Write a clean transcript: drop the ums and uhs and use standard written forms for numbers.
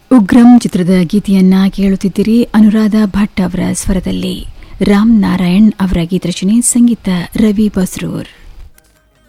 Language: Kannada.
ಉಗ್ರಂ ಚಿತ್ರದ ಗೀತೆಯನ್ನ ಕೇಳುತ್ತಿದ್ದಿರಿ. ಅನುರಾಧ ಭಟ್ ಅವರ ಸ್ವರದಲ್ಲಿ ರಾಮ್ ನಾರಾಯಣ್ ಅವರ ಗೀತರಚನೆ, ಸಂಗೀತ ರವಿ ಬಸ್ರೂರ್.